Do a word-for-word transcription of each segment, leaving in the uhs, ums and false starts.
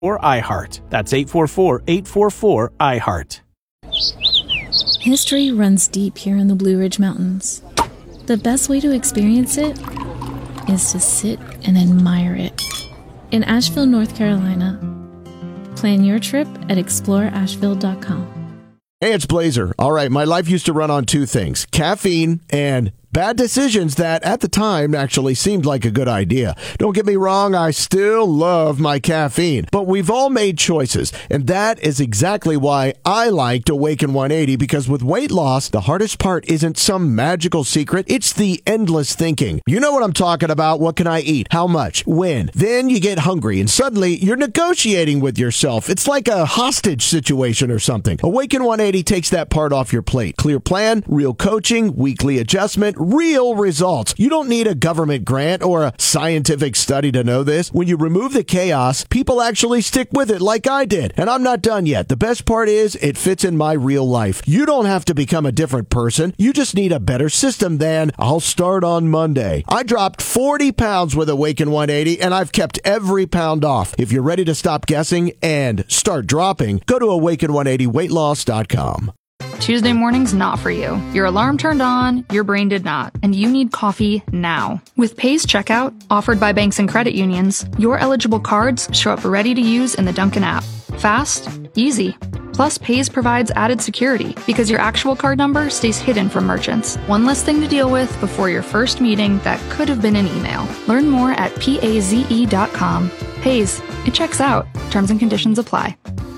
or iHeart. That's eight four four, eight four four, iHeart. History runs deep here in the Blue Ridge Mountains. The best way to experience it is to sit and admire it. In Asheville, North Carolina. Plan your trip at explore asheville dot com. Hey, it's Blazer. All right, my life used to run on two things, caffeine and bad decisions that at the time actually seemed like a good idea. Don't get me wrong, I still love my caffeine, but we've all made choices, and that is exactly why I liked Awaken one eighty, because with weight loss, the hardest part isn't some magical secret, it's the endless thinking. You know what I'm talking about. What can I eat? How much? When? Then you get hungry, and suddenly you're negotiating with yourself. It's like a hostage situation or something. Awaken one eighty takes that part off your plate. Clear plan, real coaching, weekly adjustment, real results. You don't need a government grant or a scientific study to know this. When you remove the chaos, people actually stick with it like I did. And I'm not done yet. The best part is it fits in my real life. You don't have to become a different person. You just need a better system than I'll start on Monday. I dropped forty pounds with Awaken one eighty, and I've kept every pound off. If you're ready to stop guessing and start dropping, go to awaken one eighty weight loss dot com. Tuesday morning's not for you. Your alarm turned on, your brain did not, and you need coffee now. With Paze Checkout, offered by banks and credit unions, your eligible cards show up ready to use in the Dunkin' app. Fast, easy. Plus, Paze provides added security because your actual card number stays hidden from merchants. One less thing to deal with before your first meeting that could have been an email. Learn more at paze dot com. Paze, it checks out. Terms and conditions apply.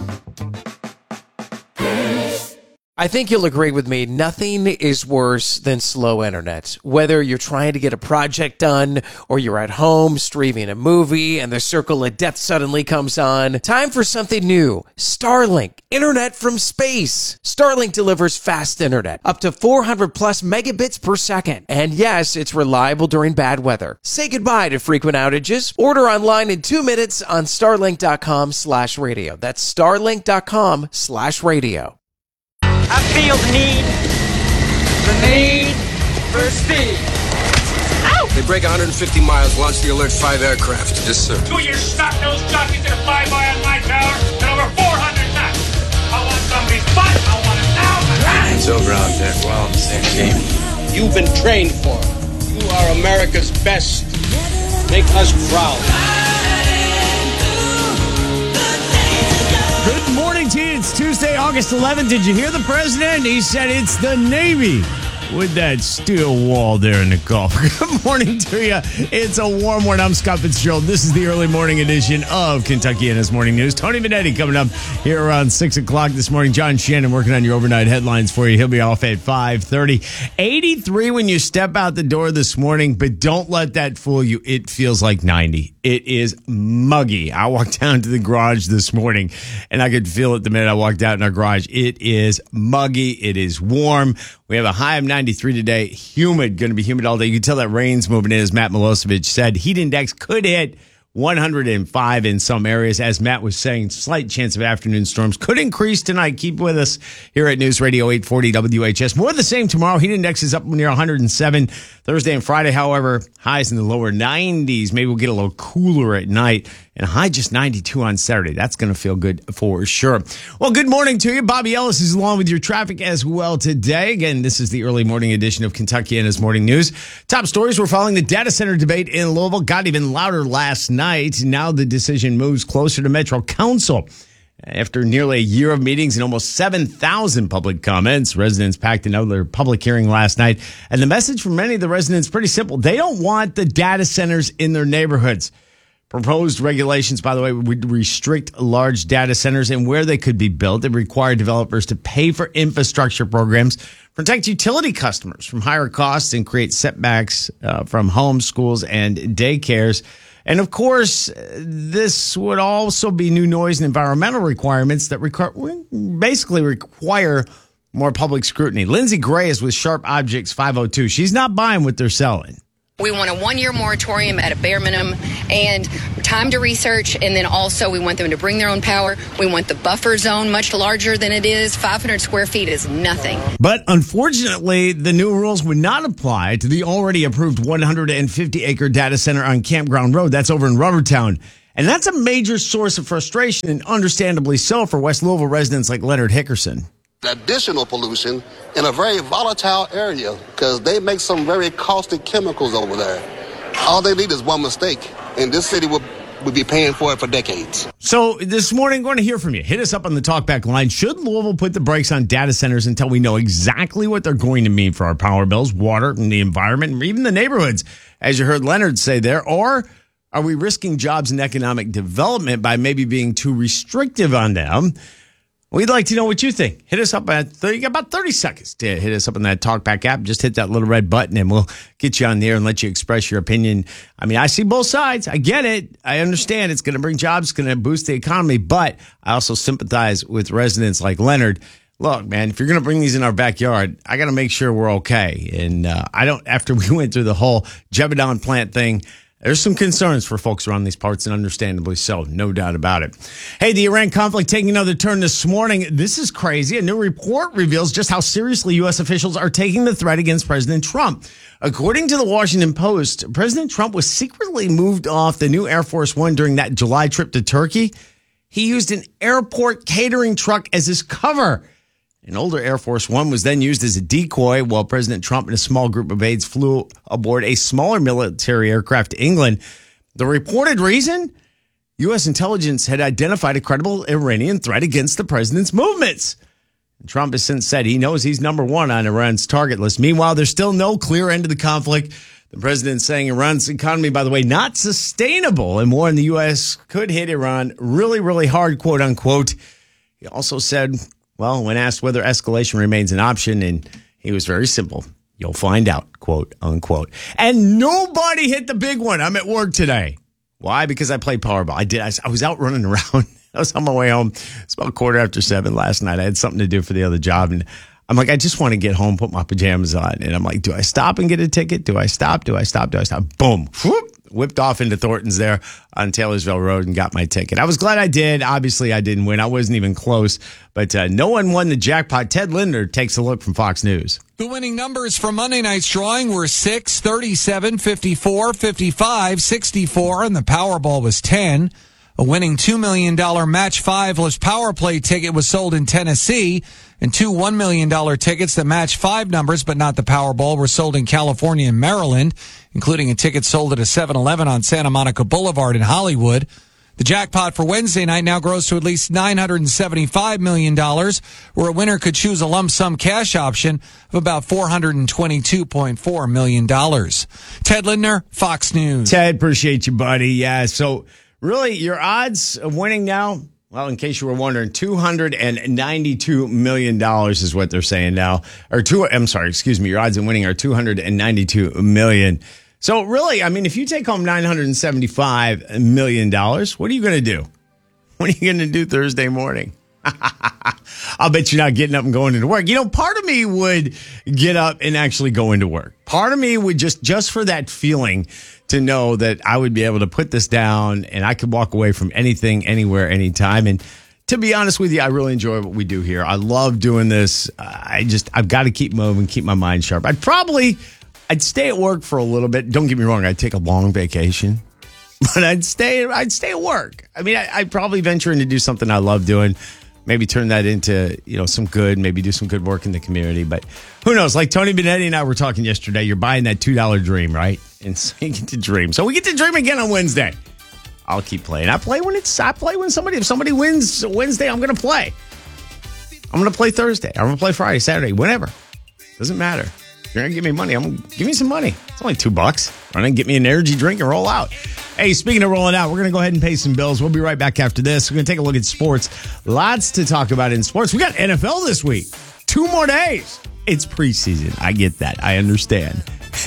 I think you'll agree with me, nothing is worse than slow internet. Whether you're trying to get a project done or you're at home streaming a movie and the circle of death suddenly comes on, time for something new. Starlink, internet from space. Starlink delivers fast internet, up to four hundred plus megabits per second. And yes, it's reliable during bad weather. Say goodbye to frequent outages. Order online in two minutes on starlink dot com slash radio. That's starlink dot com slash radio. I feel the need, the need for speed. Ow! They break one hundred fifty miles, launch the Alert five aircraft. Yes, sir. Two of your snot-nosed jockeys that fly by on my tower at over four hundred knots. I want somebody's butt. I want it now. It's over out there. We're all on the same team. You've been trained for it. You are America's best. Make us proud. Good morning to you. It's Tuesday, August eleventh. Did you hear the president? He said it's the Navy with that steel wall there in the Gulf. Good morning to you. It's a warm one. I'm Scott Fitzgerald. This is the early morning edition of Kentucky and His Morning News. Tony Benetti coming up here around six o'clock this morning. John Shannon working on your overnight headlines for you. He'll be off at five thirty. eighty-three when you step out the door this morning, but don't let that fool you. It feels like ninety. It is muggy. I walked down to the garage this morning, and I could feel it the minute I walked out in our garage. It is muggy. It is warm. We have a high of ninety-three today. Humid, going to be humid all day. You can tell that rain's moving in, as Matt Milosevic said. Heat index could hit one hundred five in some areas. As Matt was saying, slight chance of afternoon storms could increase tonight. Keep with us here at News Radio eight forty W H S. More of the same tomorrow. Heat index is up near one hundred seven. Thursday and Friday, however, highs in the lower nineties. Maybe we'll get a little cooler at night. And high just ninety-two on Saturday. That's going to feel good for sure. Well, good morning to you. Bobby Ellis is along with your traffic as well today. Again, this is the early morning edition of Kentucky and His Morning News. Top stories, we're following the data center debate in Louisville. Got even louder last night. Now the decision moves closer to Metro Council. After nearly a year of meetings and almost seven thousand public comments, residents packed another public hearing last night. And the message from many of the residents is pretty simple. They don't want the data centers in their neighborhoods. Proposed regulations, by the way, would restrict large data centers and where they could be built. They require developers to pay for infrastructure programs, protect utility customers from higher costs, and create setbacks uh, from homes, schools, and daycares. And, of course, this would also be new noise and environmental requirements that require, basically require more public scrutiny. Lindsey Gray is with Sharp Objects five oh two. She's not buying what they're selling. We want a one-year moratorium at a bare minimum and time to research, and then also we want them to bring their own power. We want the buffer zone much larger than it is. five hundred square feet is nothing. But unfortunately, the new rules would not apply to the already approved one hundred fifty acre data center on Campground Road. That's over in Rubbertown. And that's a major source of frustration, and understandably so for West Louisville residents like Leonard Hickerson. Additional pollution in a very volatile area because they make some very caustic chemicals over there. All they need is one mistake, and this city will, will be paying for it for decades. So this morning, going to hear from you. Hit us up on the talkback line. Should Louisville put the brakes on data centers until we know exactly what they're going to mean for our power bills, water, and the environment, and even the neighborhoods, as you heard Leonard say there? Or are we risking jobs and economic development by maybe being too restrictive on them? We'd like to know what you think. Hit us up at thirty, you got about thirty seconds to hit us up on that Talkback app. Just hit that little red button and we'll get you on there and let you express your opinion. I mean, I see both sides. I get it. I understand it's going to bring jobs, it's going to boost the economy, but I also sympathize with residents like Leonard. Look, man, if you're going to bring these in our backyard, I got to make sure we're okay. And uh, I don't, after we went through the whole Jebediah plant thing, there's some concerns for folks around these parts, and understandably so, no doubt about it. Hey, the Iran conflict taking another turn this morning. This is crazy. A new report reveals just how seriously U S officials are taking the threat against President Trump. According to the Washington Post, President Trump was secretly moved off the new Air Force One during that July trip to Turkey. He used an airport catering truck as his cover. An older Air Force One was then used as a decoy while President Trump and a small group of aides flew aboard a smaller military aircraft to England. The reported reason? U S intelligence had identified a credible Iranian threat against the president's movements. Trump has since said he knows he's number one on Iran's target list. Meanwhile, there's still no clear end to the conflict. The president's saying Iran's economy, by the way, not sustainable, and war in the U S could hit Iran really, really hard, quote unquote. He also said, well, when asked whether escalation remains an option, and he was very simple, you'll find out, quote unquote. And nobody hit the big one. I'm at work today. Why? Because I played Powerball. I did. I, I was out running around. I was on my way home. It's about a quarter after seven last night. I had something to do for the other job, and I'm like, I just want to get home, put my pajamas on. And I'm like, do I stop and get a ticket? Do I stop? Do I stop? Do I stop? Boom. Whoop. Whipped off into Thornton's there on Taylorsville Road and got my ticket. I was glad I did. Obviously, I didn't win. I wasn't even close. But uh, no one won the jackpot. Ted Linder takes a look from Fox News. The winning numbers from Monday night's drawing were six, thirty-seven, fifty-four, fifty-five, sixty-four, and the Powerball was ten. A winning two million dollars match five-less power play ticket was sold in Tennessee, and two one million dollars tickets that match five numbers but not the Powerball were sold in California and Maryland, including a ticket sold at a seven eleven on Santa Monica Boulevard in Hollywood. The jackpot for Wednesday night now grows to at least nine hundred seventy-five million dollars, where a winner could choose a lump sum cash option of about four hundred twenty-two point four million dollars. Ted Lindner, Fox News. Ted, appreciate you, buddy. Yeah, so really, your odds of winning now, well, in case you were wondering, two hundred ninety-two million dollars is what they're saying now. Or two, I'm sorry, excuse me, your odds of winning are two hundred ninety-two million dollars. So really, I mean, if you take home nine hundred seventy-five million dollars, what are you going to do? What are you going to do Thursday morning? I'll bet you're not getting up and going into work. You know, part of me would get up and actually go into work. Part of me would just, just for that feeling to know that I would be able to put this down and I could walk away from anything, anywhere, anytime. And to be honest with you, I really enjoy what we do here. I love doing this. I just, I've got to keep moving, keep my mind sharp. I'd probably, I'd stay at work for a little bit. Don't get me wrong. I'd take a long vacation, but I'd stay, I'd stay at work. I mean, I, I'd probably venture in to do something I love doing. Maybe turn that into, you know, some good, maybe do some good work in the community. But who knows? Like Tony Benetti and I were talking yesterday, you're buying that two dollar dream, right? And so you get to dream. So we get to dream again on Wednesday. I'll keep playing. I play when it's, I play when somebody, if somebody wins Wednesday, I'm going to play. I'm going to play Thursday. I'm going to play Friday, Saturday, whenever. Doesn't matter. If you're going to give me money, I'm gonna give me some money. It's only two bucks. Run and get me an energy drink and roll out. Hey, speaking of rolling out, we're going to go ahead and pay some bills. We'll be right back after this. We're going to take a look at sports. Lots to talk about in sports. We got N F L this week. Two more days. It's preseason. I get that. I understand.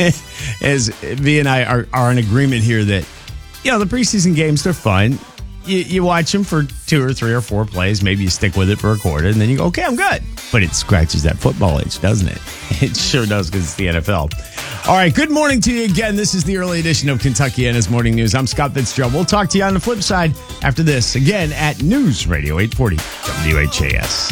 As V and I are, are in agreement here that, you know, the preseason games, they're fun. You, you watch them for two or three or four plays. Maybe you stick with it for a quarter, and then you go, okay, I'm good. But it scratches that football itch, doesn't it? It sure does, because it's the N F L. All right, good morning to you again. This is the early edition of Kentuckiana's Morning News. I'm Scott Fitzgerald. We'll talk to you on the flip side after this, again at News Radio eight forty W H A S.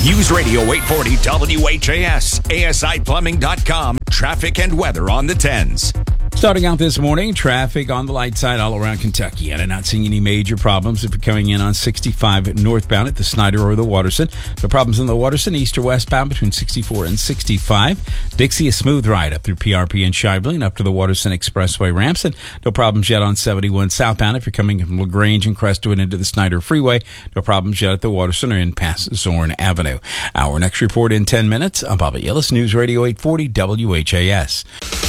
News Radio eight forty W H A S, A S I plumbing dot com, traffic and weather on the tens. Starting out this morning, traffic on the light side all around Kentucky. And I'm not seeing any major problems if you're coming in on sixty-five northbound at the Snyder or the Watterson. No problems in the Watterson, east or westbound between sixty-four and sixty-five. Dixie, a smooth ride up through P R P and Shively and up to the Watterson Expressway ramps. And no problems yet on seventy-one southbound if you're coming from LaGrange and Crestwood into the Snyder Freeway. No problems yet at the Watterson or in past Zorn Avenue. Our next report in ten minutes. I'm Bobby Ellis, News Radio eight forty W H A S.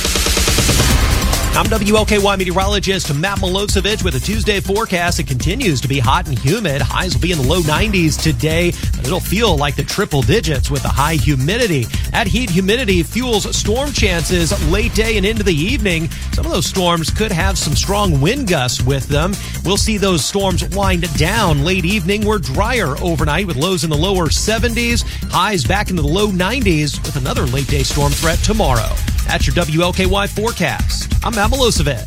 I'm W L K Y meteorologist Matt Milosevic with a Tuesday forecast. It continues to be hot and humid. Highs will be in the low nineties today, but it'll feel like the triple digits with the high humidity. That heat humidity fuels storm chances late day and into the evening. Some of those storms could have some strong wind gusts with them. We'll see those storms wind down late evening. We're drier overnight with lows in the lower seventies, highs back into the low nineties with another late day storm threat tomorrow. That's your W L K Y forecast. I'm Matt Milosevic.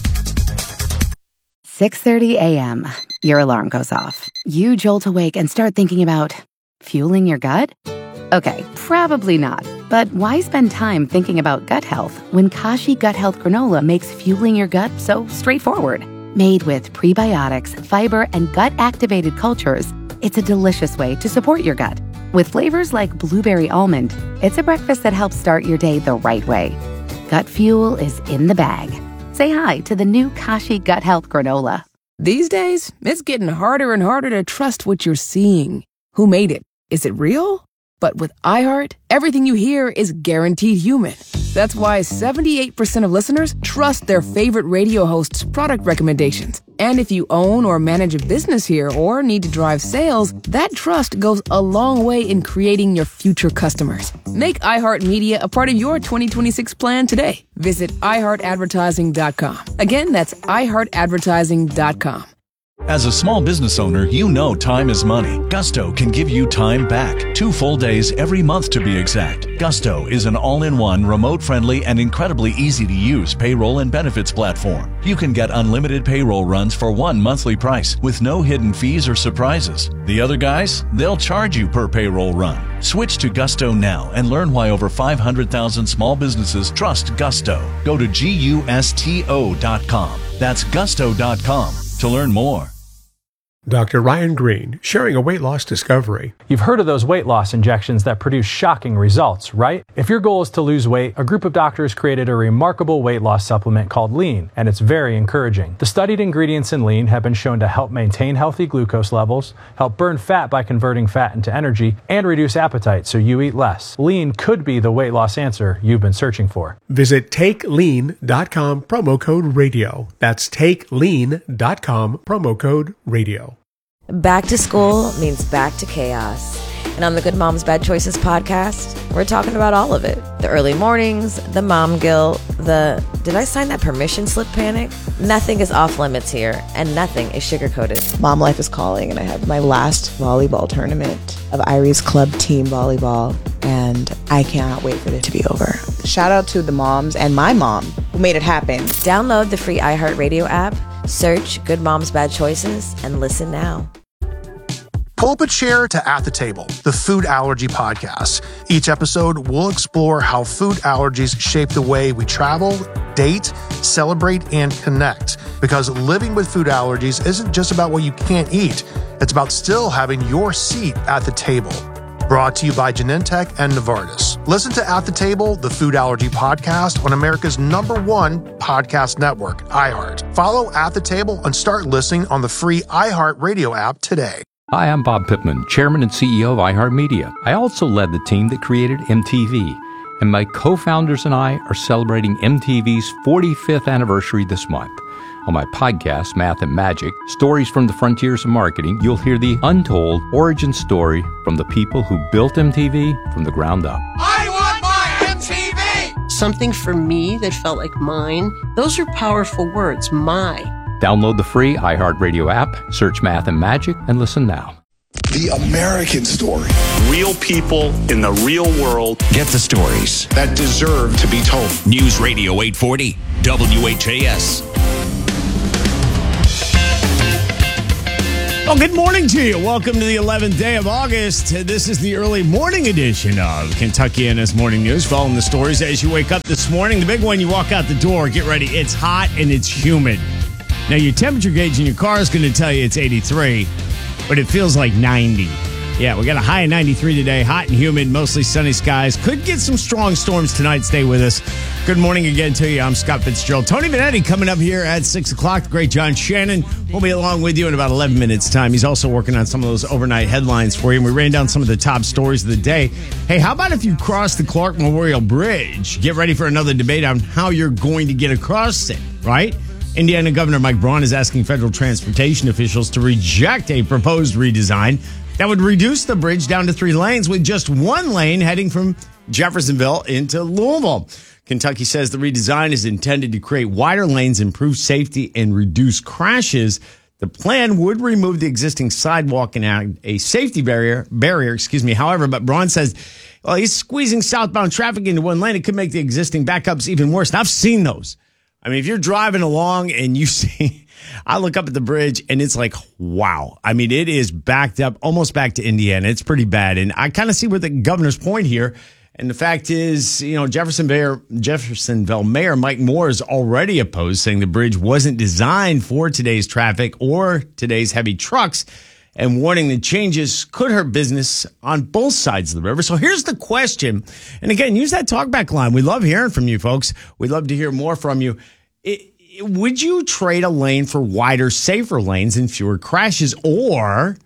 six thirty a.m. Your alarm goes off. You jolt awake and start thinking about fueling your gut? Okay, probably not. But why spend time thinking about gut health when Kashi Gut Health Granola makes fueling your gut so straightforward? Made with prebiotics, fiber, and gut-activated cultures, it's a delicious way to support your gut. With flavors like blueberry almond, it's a breakfast that helps start your day the right way. Gut fuel is in the bag. Say hi to the new Kashi Gut Health Granola. These days, it's getting harder and harder to trust what you're seeing. Who made it? Is it real? But with iHeart, everything you hear is guaranteed human. That's why seventy-eight percent of listeners trust their favorite radio host's product recommendations. And if you own or manage a business here or need to drive sales, that trust goes a long way in creating your future customers. Make iHeartMedia a part of your twenty twenty-six plan today. Visit i heart advertising dot com. Again, that's i heart advertising dot com. As a small business owner, you know time is money. Gusto can give you time back. Two full days every month to be exact. Gusto is an all-in-one, remote-friendly, and incredibly easy-to-use payroll and benefits platform. You can get unlimited payroll runs for one monthly price with no hidden fees or surprises. The other guys, they'll charge you per payroll run. Switch to Gusto now and learn why over five hundred thousand small businesses trust Gusto. Go to gusto dot com. That's gusto dot com to learn more. Doctor Ryan Green, sharing a weight loss discovery. You've heard of those weight loss injections that produce shocking results, right? If your goal is to lose weight, a group of doctors created a remarkable weight loss supplement called Lean, and it's very encouraging. The studied ingredients in Lean have been shown to help maintain healthy glucose levels, help burn fat by converting fat into energy, and reduce appetite so you eat less. Lean could be the weight loss answer you've been searching for. Visit take lean dot com, promo code radio. That's take lean dot com, promo code radio. Back to school means back to chaos. And on the Good Moms Bad Choices podcast, we're talking about all of it. The early mornings, the mom guilt, the did I sign that permission slip panic? Nothing is off limits here, and nothing is sugar-coated. Mom life is calling, and I have my last volleyball tournament of Irie's club team volleyball, and I cannot wait for it to be over. Shout out to the moms and my mom who made it happen. Download the free iHeartRadio app, search Good Moms Bad Choices, and listen now. Pull up a chair to At the Table, the food allergy podcast. Each episode, we'll explore how food allergies shape the way we travel, date, celebrate, and connect. Because living with food allergies isn't just about what you can't eat. It's about still having your seat at the table. Brought to you by Genentech and Novartis. Listen to At the Table, the food allergy podcast on America's number one podcast network, iHeart. Follow At the Table and start listening on the free iHeart Radio app today. Hi, I'm Bob Pittman, Chairman and C E O of iHeartMedia. I also led the team that created M T V, and my co-founders and I are celebrating M T V's forty-fifth anniversary this month. On my podcast, Math and Magic, Stories from the Frontiers of Marketing, you'll hear the untold origin story from the people who built M T V from the ground up. I want my M T V! Something for me that felt like mine. Those are powerful words, my. Download the free iHeartRadio app, search Math and Magic, and listen now. The American story. Real people in the real world. Get the stories that deserve to be told. News Radio eight forty, W H A S. Well, good morning to you. Welcome to the eleventh day of August. This is the early morning edition of Kentuckiana's Morning News. Following the stories as you wake up this morning. The big one, you walk out the door, get ready. It's hot and it's humid. Now, your temperature gauge in your car is going to tell you it's eighty-three, but it feels like ninety. Yeah, we got a high of ninety-three today. Hot and humid, mostly sunny skies. Could get some strong storms tonight. Stay with us. Good morning again to you. I'm Scott Fitzgerald. Tony Vanetti coming up here at six o'clock. The great John Shannon will be along with you in about eleven minutes' time. He's also working on some of those overnight headlines for you. And we ran down some of the top stories of the day. Hey, how about if you cross the Clark Memorial Bridge? Get ready for another debate on how you're going to get across it, right? Indiana Governor Mike Braun is asking federal transportation officials to reject a proposed redesign that would reduce the bridge down to three lanes with just one lane heading from Jeffersonville into Louisville. Kentucky says the redesign is intended to create wider lanes, improve safety, and reduce crashes. The plan would remove the existing sidewalk and add a safety barrier, barrier, excuse me. However, but Braun says, well, he's squeezing southbound traffic into one lane. It could make the existing backups even worse. And I've seen those. I mean, if you're driving along and you see, I look up at the bridge and it's like, wow. I mean, it is backed up almost back to Indiana. It's pretty bad. And I kind of see where the governor's point here. And the fact is, you know, Jeffersonville, Jeffersonville Mayor Mike Moore is already opposed, saying the bridge wasn't designed for today's traffic or today's heavy trucks, and warning the changes could hurt business on both sides of the river. So here's the question. And again, use that talkback line. We love hearing from you folks. We'd love to hear more from you. It, it, would you trade a lane for wider, safer lanes and fewer crashes, or...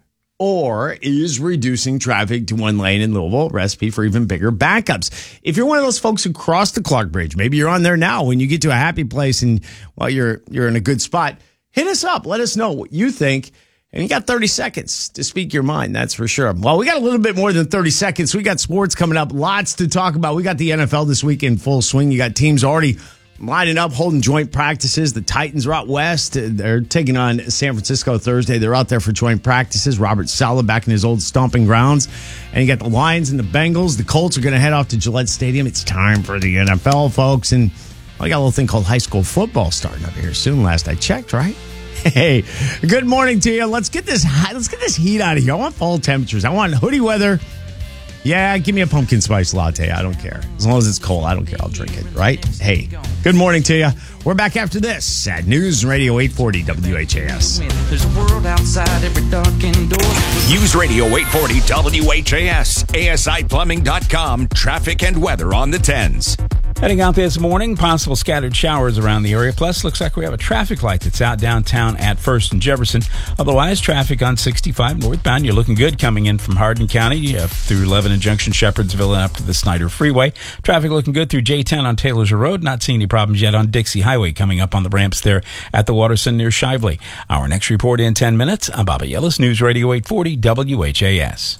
Or is reducing traffic to one lane in Louisville a recipe for even bigger backups? If you're one of those folks who cross the Clark Bridge, maybe you're on there now when you get to a happy place and well, you're you're in a good spot, hit us up. Let us know what you think. And you got thirty seconds to speak your mind, that's for sure. Well, we got a little bit more than thirty seconds. We got sports coming up, lots to talk about. We got the N F L this week in full swing. You got teams already lining up, holding joint practices. The Titans are out west. They're taking on San Francisco Thursday. They're out there for joint practices. Robert Saleh back in his old stomping grounds. And you got the Lions and the Bengals. The Colts are going to head off to Gillette Stadium. It's time for the N F L, folks. And well, I got a little thing called high school football starting up here soon. Last I checked, right? Hey, good morning to you. Let's get this let's get this heat out of here. I want fall temperatures. I want hoodie weather. Yeah, give me a pumpkin spice latte. I don't care. As long as it's cold, I don't care. I'll drink it, right? Hey, good morning to you. We're back after this at News Radio eight forty W H A S. There's a world outside every darkened door. News Radio eight forty W H A S, A S I plumbing dot com, traffic and weather on the tens. Heading out this morning, possible scattered showers around the area. Plus, looks like we have a traffic light that's out downtown at First and Jefferson. Otherwise, traffic on sixty-five northbound. You're looking good coming in from Hardin County uh, through Lebanon Junction, Shepherdsville, and up to the Snyder Freeway. Traffic looking good through J-Town on Taylor's Road. Not seeing any problems yet on Dixie Highway coming up on the ramps there at the Waterson near Shively. Our next report in ten minutes. I'm Bobby Ellis, News Radio eight forty W H A S.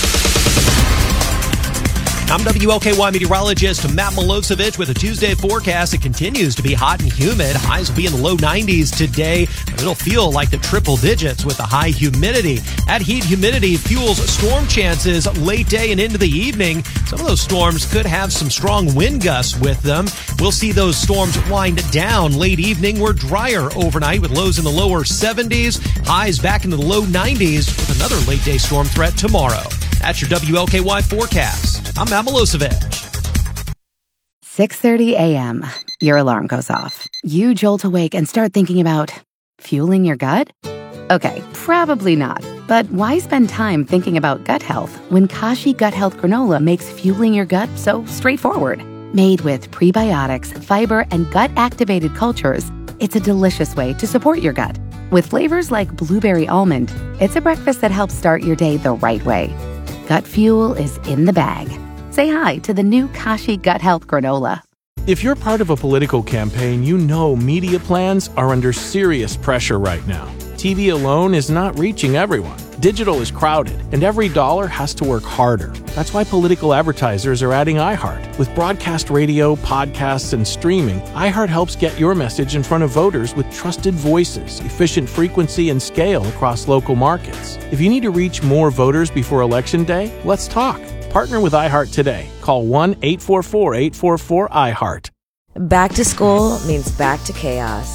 I'm W L K Y meteorologist Matt Milosevic with a Tuesday forecast. It continues to be hot and humid. Highs will be in the low nineties today, but it'll feel like the triple digits with the high humidity. That heat humidity fuels storm chances late day and into the evening. Some of those storms could have some strong wind gusts with them. We'll see those storms wind down late evening. We're drier overnight with lows in the lower seventies, highs back into the low nineties with another late day storm threat tomorrow. That's your W L K Y forecast. I'm Matt Milosevic. six thirty a.m. Your alarm goes off. You jolt awake and start thinking about fueling your gut? Okay, probably not. But why spend time thinking about gut health when Kashi Gut Health Granola makes fueling your gut so straightforward? Made with prebiotics, fiber, and gut-activated cultures, it's a delicious way to support your gut. With flavors like blueberry almond, it's a breakfast that helps start your day the right way. Gut fuel is in the bag. Say hi to the new Kashi Gut Health Granola. If you're part of a political campaign, you know media plans are under serious pressure right now. T V alone is not reaching everyone. Digital is crowded, and every dollar has to work harder. That's why political advertisers are adding iHeart. With broadcast radio, podcasts, and streaming, iHeart helps get your message in front of voters with trusted voices, efficient frequency, and scale across local markets. If you need to reach more voters before Election Day, let's talk. Partner with iHeart today. Call one eight four four, eight four four, I HEART. Back to school means back to chaos.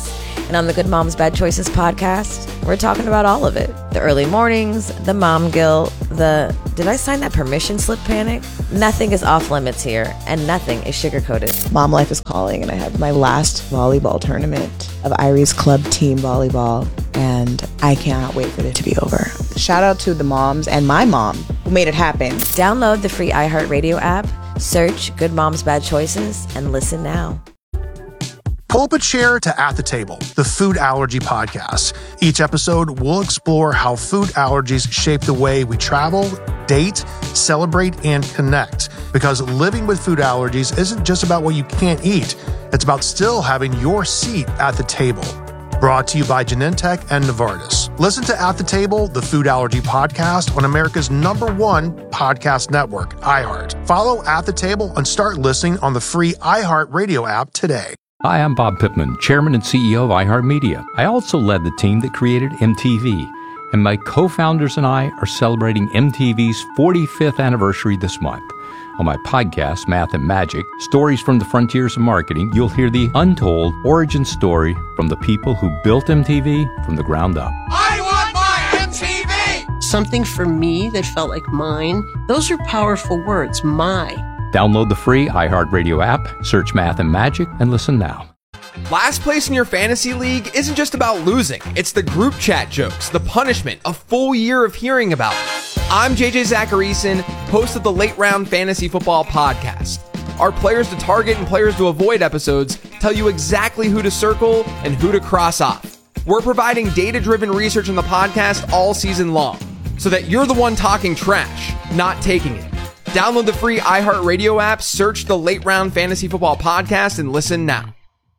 And on the Good Moms Bad Choices podcast, we're talking about all of it. The early mornings, the mom guilt, the did I sign that permission slip panic? Nothing is off limits here, and nothing is sugar-coated. Mom life is calling, and I have my last volleyball tournament of Iris Club Team Volleyball, and I cannot wait for it to be over. Shout out to the moms and my mom who made it happen. Download the free iHeartRadio app, search Good Moms Bad Choices, and listen now. Pull up a chair to At the Table, the food allergy podcast. Each episode, we'll explore how food allergies shape the way we travel, date, celebrate, and connect. Because living with food allergies isn't just about what you can't eat. It's about still having your seat at the table. Brought to you by Genentech and Novartis. Listen to At the Table, the food allergy podcast on America's number one podcast network, iHeart. Follow At the Table and start listening on the free iHeart Radio app today. Hi, I'm Bob Pittman, Chairman and C E O of iHeartMedia. I also led the team that created M T V, and my co-founders and I are celebrating M T V's forty-fifth anniversary this month. On my podcast, Math and Magic, Stories from the Frontiers of Marketing, you'll hear the untold origin story from the people who built M T V from the ground up. I want my M T V! Something for me that felt like mine. Those are powerful words, my. Download the free iHeartRadio app, search Math and Magic, and listen now. Last place in your fantasy league isn't just about losing. It's the group chat jokes, the punishment, a full year of hearing about it. I'm J J Zacharyson, host of the Late Round Fantasy Football Podcast. Our players to target and players to avoid episodes tell you exactly who to circle and who to cross off. We're providing data-driven research in the podcast all season long, so that you're the one talking trash, not taking it. Download the free iHeartRadio app, search the Late Round Fantasy Football Podcast, and listen now.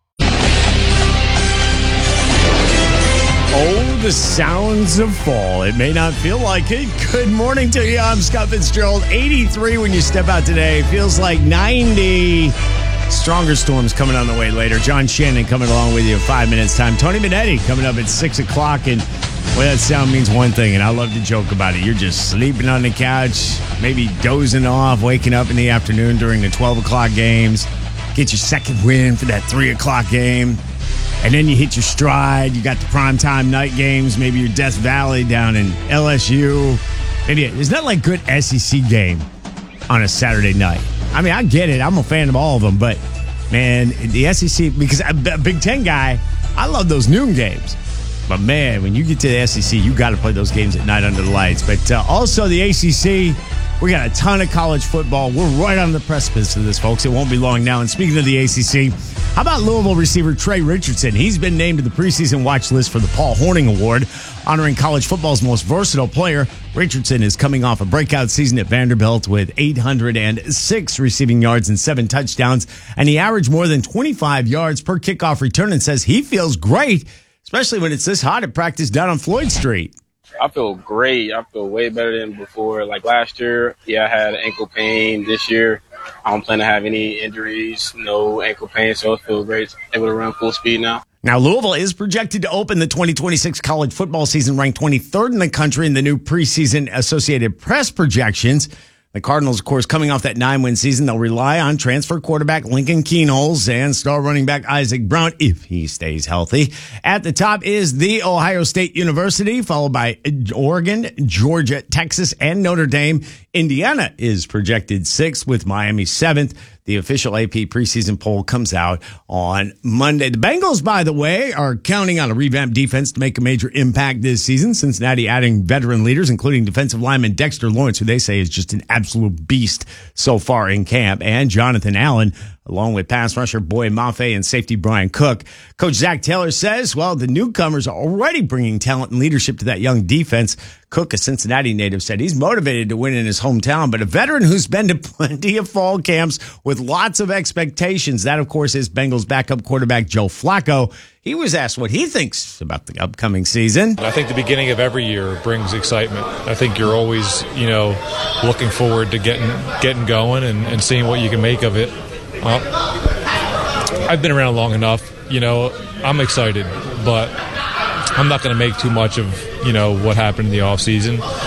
Oh, the sounds of fall. It may not feel like it. Good morning to you. I'm Scott Fitzgerald. eighty-three when you step out today. Feels like ninety. Stronger storms coming on the way later. John Shannon coming along with you in five minutes time. Tony Minetti coming up at six o'clock. And well, that sound means one thing, and I love to joke about it. You're just sleeping on the couch, maybe dozing off, waking up in the afternoon during the twelve o'clock games. Get your second win for that three o'clock game. And then you hit your stride. You got the primetime night games, maybe your Death Valley down in L S U. Maybe isn't that like good S E C game on a Saturday night? I mean, I get it. I'm a fan of all of them, but man, the S E C, because I'm a Big Ten guy, I love those noon games. But man, when you get to the S E C, you got to play those games at night under the lights. But uh, also the A C C, we got a ton of college football. We're right on the precipice of this, folks. It won't be long now. And speaking of the A C C, how about Louisville receiver Trey Richardson? He's been named to the preseason watch list for the Paul Horning Award, honoring college football's most versatile player. Richardson is coming off a breakout season at Vanderbilt with eight hundred six receiving yards and seven touchdowns, and he averaged more than twenty-five yards per kickoff return and says he feels great, especially when it's this hot at practice down on Floyd Street. I feel great. I feel way better than before. Like last year, yeah, I had ankle pain. This year, I don't plan to have any injuries, no ankle pain, so it feels great. Able to run full speed now. Now, Louisville is projected to open the twenty twenty-six college football season ranked twenty-third in the country in the new preseason Associated Press projections. The Cardinals, of course, coming off that nine-win season, they'll rely on transfer quarterback Lincoln Keenholz and star running back Isaac Brown if he stays healthy. At the top is the Ohio State University, followed by Oregon, Georgia, Texas, and Notre Dame. Indiana is projected sixth with Miami seventh. The official A P preseason poll comes out on Monday. The Bengals, by the way, are counting on a revamped defense to make a major impact this season. Cincinnati adding veteran leaders, including defensive lineman Dexter Lawrence, who they say is just an absolute beast so far in camp, and Jonathan Allen, along with pass rusher Boye Mafe and safety Brian Cook. Coach Zach Taylor says, well, the newcomers are already bringing talent and leadership to that young defense. Cook, a Cincinnati native, said he's motivated to win in his hometown, but a veteran who's been to plenty of fall camps with lots of expectations. That, of course, is Bengals backup quarterback Joe Flacco. He was asked what he thinks about the upcoming season. I think the beginning of every year brings excitement. I think you're always, you know, looking forward to getting getting going and, and seeing what you can make of it. Well, I've been around long enough, you know, I'm excited, but I'm not going to make too much of, you know, what happened in the offseason.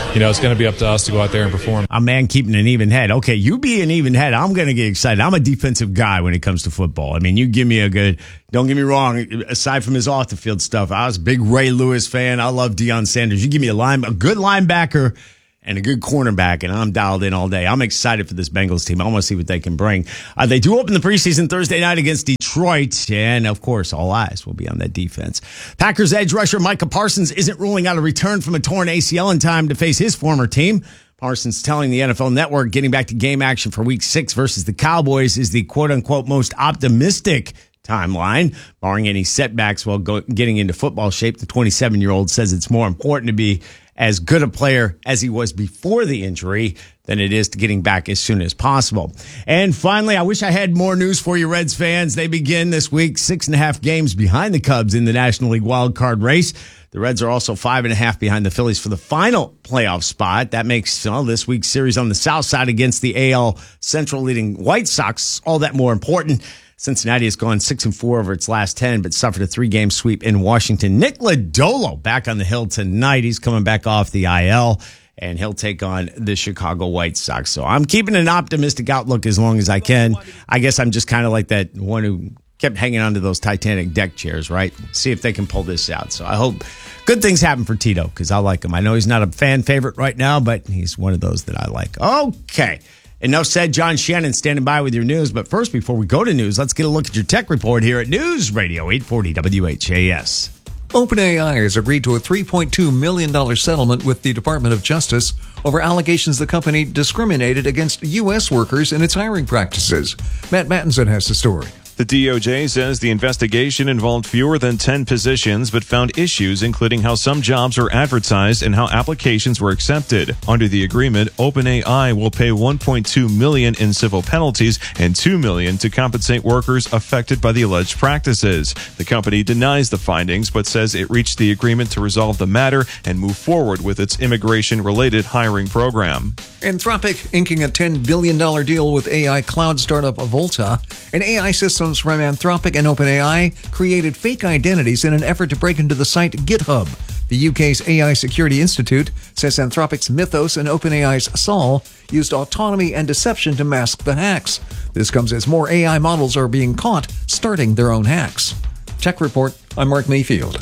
you know, it's going to be up to us to go out there and perform. A man keeping an even head. Okay, you be an even head. I'm going to get excited. I'm a defensive guy when it comes to football. I mean, you give me a good, don't get me wrong, aside from his off the field stuff, I was a big Ray Lewis fan. I love Deion Sanders. You give me a line, a good linebacker and a good cornerback, and I'm dialed in all day. I'm excited for this Bengals team. I want to see what they can bring. Uh, they do open the preseason Thursday night against Detroit, and, of course, all eyes will be on that defense. Packers edge rusher Micah Parsons isn't ruling out a return from a torn A C L in time to face his former team. Parsons telling the N F L Network getting back to game action for week six versus the Cowboys is the quote-unquote most optimistic timeline, barring any setbacks while go, getting into football shape. The twenty-seven-year-old says it's more important to be as good a player as he was before the injury than it is to getting back as soon as possible. And finally, I wish I had more news for you, Reds fans. They begin this week six and a half games behind the Cubs in the National League wild card race. The Reds are also five and a half behind the Phillies for the final playoff spot. That makes well, this week's series on the south side against the A L Central leading White Sox all that more important. Cincinnati has gone six and four over its last ten, but suffered a three-game sweep in Washington. Nick Lodolo back on the hill tonight. He's coming back off the I L, and he'll take on the Chicago White Sox. So I'm keeping an optimistic outlook as long as I can. I guess I'm just kind of like that one who kept hanging onto those Titanic deck chairs, right? See if they can pull this out. So I hope good things happen for Tito, because I like him. I know he's not a fan favorite right now, but he's one of those that I like. Okay. Enough said. John Shannon standing by with your news. But first, before we go to news, let's get a look at your tech report here at News Radio eight forty W H A S. OpenAI has agreed to a three point two million dollars settlement with the Department of Justice over allegations the company discriminated against U S workers in its hiring practices. Matt Mattinson has the story. The D O J says the investigation involved fewer than ten positions, but found issues including how some jobs were advertised and how applications were accepted. Under the agreement, OpenAI will pay one point two million dollars in civil penalties and two million dollars to compensate workers affected by the alleged practices. The company denies the findings, but says it reached the agreement to resolve the matter and move forward with its immigration-related hiring program. Anthropic inking a ten billion dollars deal with A I cloud startup Volta. An A I system from Anthropic and OpenAI created fake identities in an effort to break into the site GitHub. The U K's A I Security Institute says Anthropic's Mythos and OpenAI's Sol used autonomy and deception to mask the hacks. This comes as more A I models are being caught starting their own hacks. Tech Report, I'm Mark Mayfield.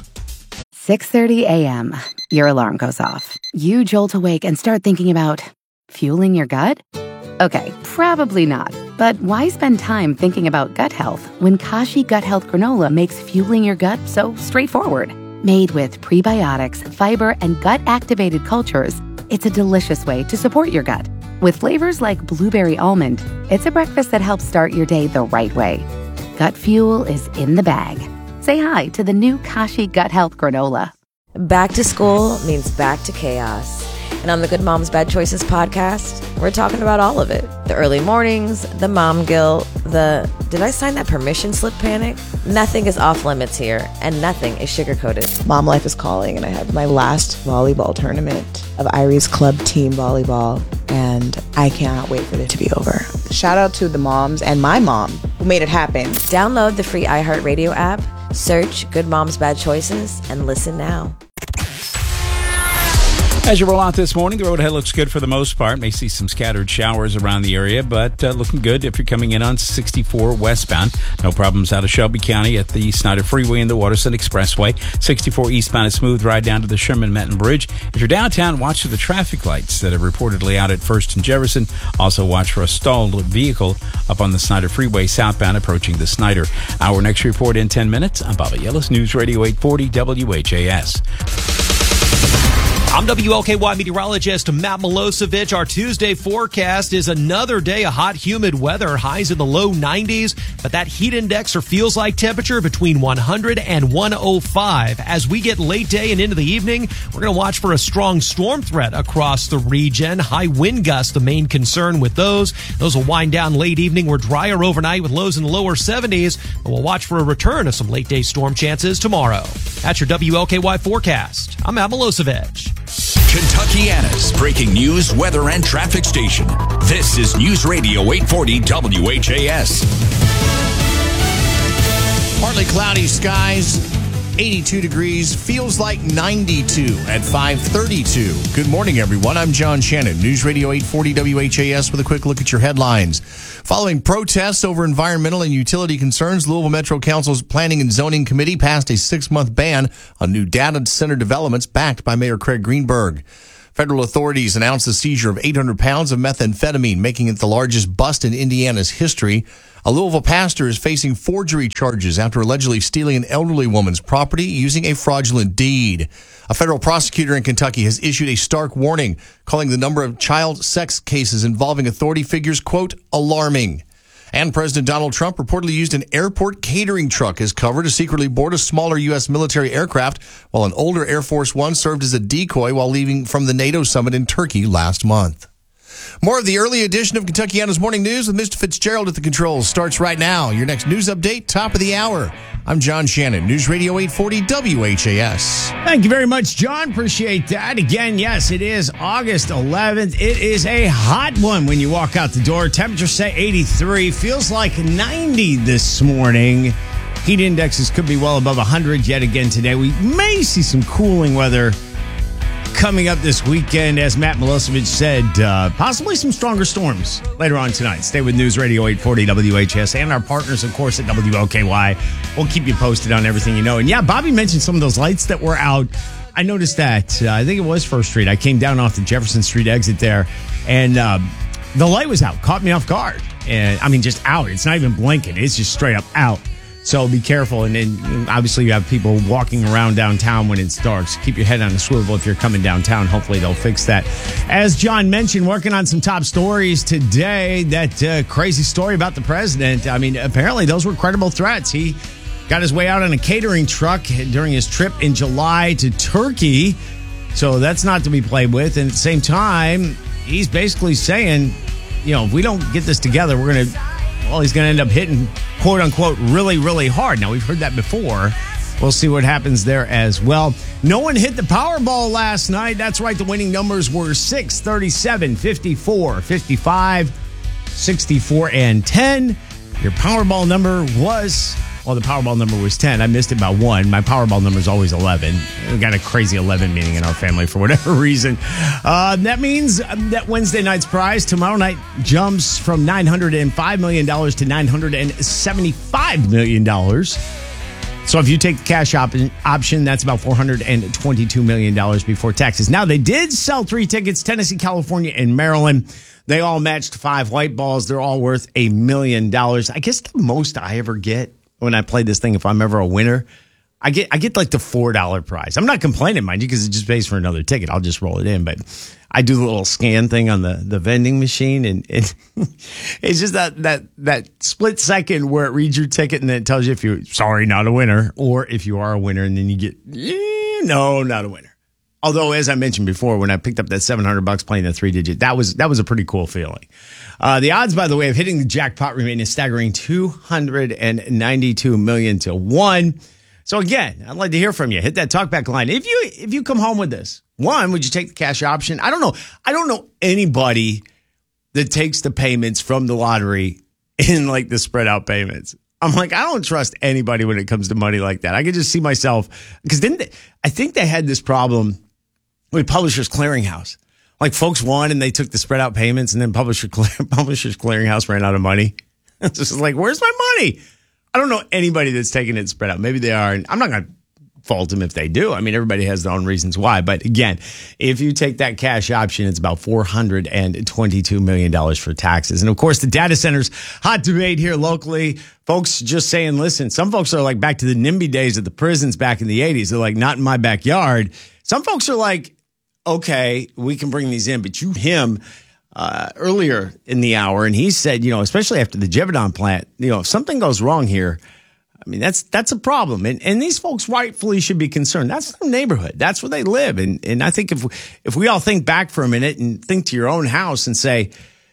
six thirty a.m. Your alarm goes off. You jolt awake and start thinking about fueling your gut? Okay, probably not. But why spend time thinking about gut health when Kashi Gut Health Granola makes fueling your gut so straightforward? Made with prebiotics, fiber, and gut-activated cultures, it's a delicious way to support your gut. With flavors like blueberry almond, it's a breakfast that helps start your day the right way. Gut fuel is in the bag. Say hi to the new Kashi Gut Health Granola. Back to school means back to chaos. And on the Good Moms Bad Choices podcast, we're talking about all of it. The early mornings, the mom guilt, the did I sign that permission slip panic? Nothing is off limits here, and nothing is sugar-coated. Mom life is calling, and I have my last volleyball tournament of Iris Club Team Volleyball, and I cannot wait for it to be over. Shout out to the moms and my mom who made it happen. Download the free iHeartRadio app, search Good Moms Bad Choices, and listen now. As you roll out this morning, the road ahead looks good for the most part. May see some scattered showers around the area, but uh, looking good if you're coming in on sixty-four westbound. No problems out of Shelby County at the Snyder Freeway and the Waterson Expressway. sixty-four eastbound is smooth right down to the Sherman-Metton Bridge. If you're downtown, watch for the traffic lights that are reportedly out at First and Jefferson. Also watch for a stalled vehicle up on the Snyder Freeway southbound approaching the Snyder. Our next report in ten minutes. I'm Bobby Yellis, News Radio eight forty W H A S. I'm W L K Y meteorologist Matt Milosevic. Our Tuesday forecast is another day of hot, humid weather, highs in the low nineties, but that heat index or feels like temperature between one hundred and one oh five. As we get late day and into the evening, we're going to watch for a strong storm threat across the region. High wind gusts, the main concern with those. Those will wind down late evening. We're drier overnight with lows in the lower seventies, but we'll watch for a return of some late day storm chances tomorrow. That's your W L K Y forecast. I'm Matt Milosevic. Kentuckiana's breaking news, weather, and traffic station. This is News Radio eight forty W H A S. Partly cloudy skies eighty-two degrees, feels like ninety-two at five thirty-two. Good morning, everyone. I'm John Shannon, News Radio eight forty W H A S with a quick look at your headlines. Following protests over environmental and utility concerns, Louisville Metro Council's Planning and Zoning Committee passed a six-month ban on new data center developments backed by Mayor Craig Greenberg. Federal authorities announced the seizure of eight hundred pounds of methamphetamine, making it the largest bust in Indiana's history. A Louisville pastor is facing forgery charges after allegedly stealing an elderly woman's property using a fraudulent deed. A federal prosecutor in Kentucky has issued a stark warning, calling the number of child sex cases involving authority figures, quote, alarming. And President Donald Trump reportedly used an airport catering truck as cover to secretly board a smaller U S military aircraft, while an older Air Force One served as a decoy while leaving from the NATO summit in Turkey last month. More of the early edition of Kentuckiana's Morning News with Mister Fitzgerald at the controls starts right now. Your next news update, top of the hour. I'm John Shannon, News Radio eight forty W H A S. Thank you very much, John. Appreciate that. Again, yes, it is August eleventh. It is a hot one when you walk out the door. Temperature say eighty-three. Feels like ninety this morning. Heat indexes could be well above one hundred yet again today. We may see some cooling weather coming up this weekend, as Matt Milosevic said, uh, possibly some stronger storms later on tonight. Stay with News Radio eight forty W H S and our partners, of course, at W L K Y. We'll keep you posted on everything you know. And yeah, Bobby mentioned some of those lights that were out. I noticed that. Uh, I think it was First Street. I came down off the Jefferson Street exit there, and um, the light was out. Caught me off guard. And I mean, just out. It's not even blinking. It's just straight up out. So be careful. And then obviously you have people walking around downtown when it's dark. So keep your head on a swivel if you're coming downtown. Hopefully they'll fix that. As John mentioned, working on some top stories today. That uh, crazy story about the president. I mean, apparently those were credible threats. He got his way out on a catering truck during his trip in July to Turkey. So that's not to be played with. And at the same time, he's basically saying, you know, if we don't get this together, we're going to... Well, he's going to end up hitting, quote unquote, really, really hard. Now, we've heard that before. We'll see what happens there as well. No one hit the Powerball last night. That's right. The winning numbers were six, thirty-seven, fifty-four, fifty-five, sixty-four, and ten. Your Powerball number was, well, the Powerball number was ten. I missed it by one. My Powerball number is always eleven. We got a crazy eleven meaning in our family for whatever reason. Uh, that means that Wednesday night's prize tomorrow night jumps from nine hundred five million dollars to nine hundred seventy-five million dollars. So if you take the cash op- option, that's about four hundred twenty-two million dollars before taxes. Now, they did sell three tickets, Tennessee, California, and Maryland. They all matched five white balls. They're all worth a million dollars. I guess the most I ever get when I play this thing, if I'm ever a winner, I get I get like the four dollar prize. I'm not complaining, mind you, because it just pays for another ticket. I'll just roll it in. But I do the little scan thing on the, the vending machine, and it, it's just that, that that split second where it reads your ticket and then it tells you if you're, sorry, not a winner, or if you are a winner, and then you get, eh, no, not a winner. Although, as I mentioned before, when I picked up that seven hundred bucks playing the three digit, that was that was a pretty cool feeling. Uh, the odds, by the way, of hitting the jackpot remain a staggering two hundred ninety-two million to one. So again, I'd like to hear from you. Hit that talkback line. If you if you come home with this, one, would you take the cash option? I don't know. I don't know anybody that takes the payments from the lottery in like the spread out payments. I'm like, I don't trust anybody when it comes to money like that. I could just see myself, because then they, I think they had this problem with Publishers Clearinghouse. Like folks won and they took the spread out payments, and then Publisher Publishers Clearinghouse ran out of money. It's just like, where's my money? I don't know anybody that's taking it spread out. Maybe they are. And I'm not going to fault them if they do. I mean, everybody has their own reasons why. But again, if you take that cash option, it's about four hundred twenty-two million dollars for taxes. And of course, the data centers, hot debate here locally. Folks just saying, listen, some folks are like back to the NIMBY days of the prisons back in the eighties. They're like, not in my backyard. Some folks are like, okay, we can bring these in, but you, him, uh, earlier in the hour, and he said, you know, especially after the Givaudan plant, you know, if something goes wrong here, I mean, that's that's a problem. And and these folks rightfully should be concerned. That's their neighborhood. That's where they live. And and I think if if we all think back for a minute and think to your own house and say,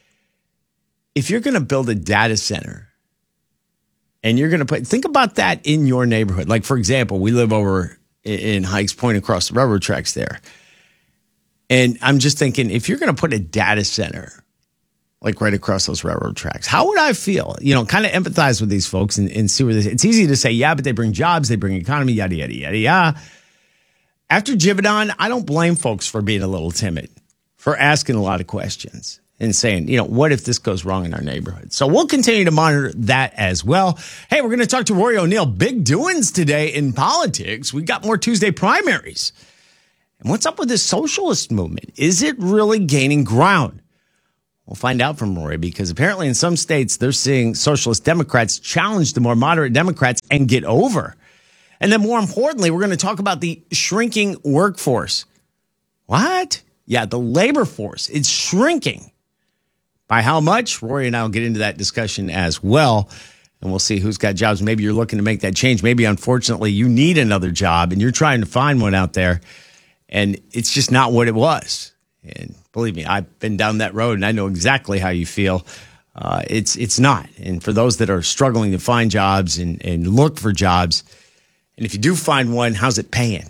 if you're going to build a data center and you're going to put, think about that in your neighborhood. Like, for example, we live over in Hikes Point across the railroad tracks there. And I'm just thinking, if you're going to put a data center like right across those railroad tracks. How would I feel? You know, kind of empathize with these folks and, and see where this. It's easy to say, yeah, but they bring jobs, they bring economy, yada, yada, yada, yada. After Givaudan, I don't blame folks for being a little timid, for asking a lot of questions and saying, you know, what if this goes wrong in our neighborhood? So we'll continue to monitor that as well. Hey, we're going to talk to Rory O'Neill. Big doings today in politics. We got more Tuesday primaries. And what's up with this socialist movement? Is it really gaining ground? We'll find out from Rory, because apparently in some states, they're seeing socialist Democrats challenge the more moderate Democrats and get over. And then more importantly, we're going to talk about the shrinking workforce. What? Yeah, the labor force. It's shrinking. By how much? Rory and I will get into that discussion as well. And we'll see who's got jobs. Maybe you're looking to make that change. Maybe, unfortunately, you need another job and you're trying to find one out there. And it's just not what it was. And believe me, I've been down that road and I know exactly how you feel. Uh, it's it's not. And for those that are struggling to find jobs and, and look for jobs, and if you do find one, how's it paying?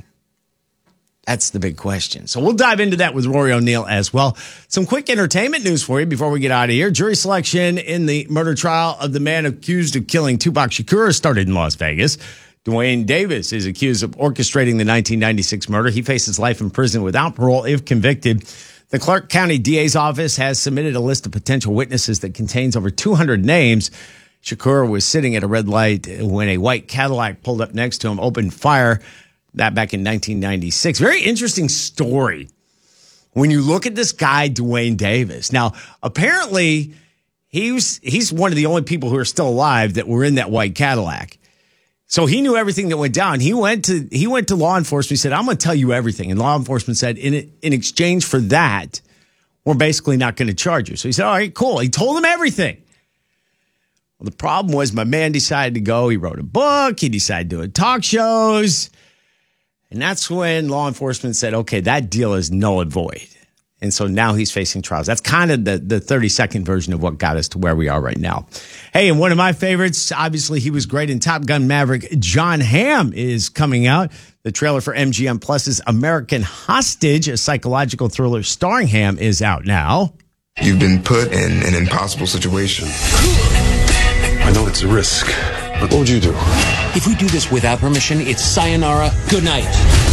That's the big question. So we'll dive into that with Rory O'Neill as well. Some quick entertainment news for you before we get out of here. Jury selection in the murder trial of the man accused of killing Tupac Shakur started in Las Vegas. Dwayne Davis is accused of orchestrating the nineteen ninety-six murder. He faces life in prison without parole if convicted. The Clark County D A's office has submitted a list of potential witnesses that contains over two hundred names. Shakur was sitting at a red light when a white Cadillac pulled up next to him, opened fire. That back in nineteen ninety-six. Very interesting story when you look at this guy, Dwayne Davis. Now, apparently, he was, he's one of the only people who are still alive that were in that white Cadillac. So he knew everything that went down. He went to he went to law enforcement. He said, I'm going to tell you everything. And law enforcement said, in in exchange for that, we're basically not going to charge you. So he said, all right, cool. He told them everything. Well, the problem was my man decided to go. He wrote a book. He decided to do talk shows. And that's when law enforcement said, okay, that deal is null and void. And so now he's facing trials. That's kind of the, the thirty-second version of what got us to where we are right now. Hey, and one of my favorites, obviously he was great in Top Gun Maverick. Jon Hamm is coming out. The trailer for M G M Plus's American Hostage, a psychological thriller starring Hamm, is out now. You've been put in an impossible situation. I know it's a risk, but what would you do? If we do this without permission, it's sayonara, good night.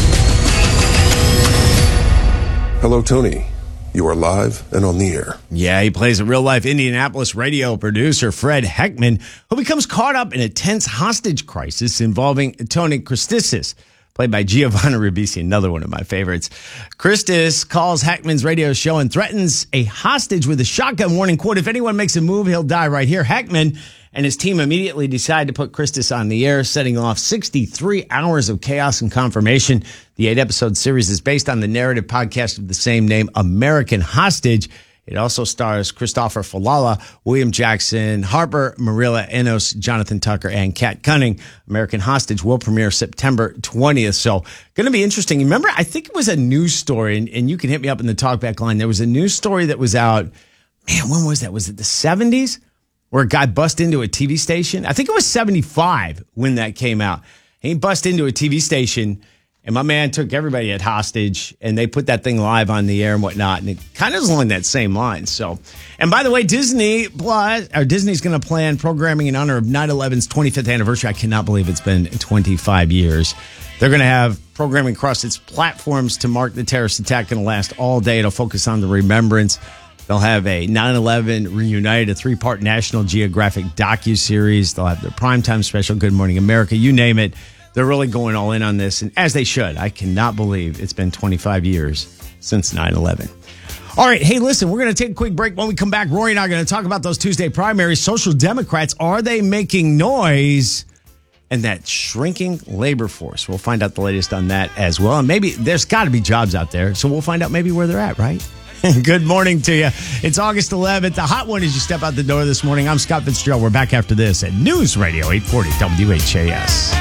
Hello, Tony. You are live and on the air. Yeah, he plays a real-life Indianapolis radio producer, Fred Heckman, who becomes caught up in a tense hostage crisis involving Tony Christis, played by Giovanni Ribisi, another one of my favorites. Christis calls Heckman's radio show and threatens a hostage with a shotgun, warning, quote, if anyone makes a move, he'll die right here. Heckman and his team immediately decide to put Christis on the air, setting off sixty-three hours of chaos and confirmation. The eight-episode series is based on the narrative podcast of the same name, American Hostage. It also stars Christopher Falala, William Jackson, Harper, Marilla Enos, Jonathan Tucker, and Kat Cunning. American Hostage will premiere September twentieth. So going to be interesting. Remember, I think it was a news story, and, and you can hit me up in the talkback line. There was a news story that was out. Man, when was that? Was it the seventies? Where a guy bust into a T V station. I think it was seventy-five when that came out. He bust into a T V station, and my man took everybody at hostage, and they put that thing live on the air and whatnot. And it kind of is along that same line. So, and by the way, Disney Plus, or Disney's going to plan programming in honor of nine eleven's twenty-fifth anniversary. I cannot believe it's been twenty-five years. They're going to have programming across its platforms to mark the terrorist attack. Going to last all day. It'll focus on the remembrance. They'll have a nine eleven Reunited, a three-part National Geographic docuseries. They'll have their primetime special, Good Morning America, you name it. They're really going all in on this, and as they should. I cannot believe it's been twenty-five years since nine eleven. All right, hey, listen, we're going to take a quick break. When we come back, Rory and I are going to talk about those Tuesday primaries. Social Democrats, are they making noise? And that shrinking labor force. We'll find out the latest on that as well. And maybe there's got to be jobs out there, so we'll find out maybe where they're at, right? Good morning to you. It's August eleventh. The hot one as you step out the door this morning. I'm Scott Fitzgerald. We're back after this at News Radio eight forty W H A S.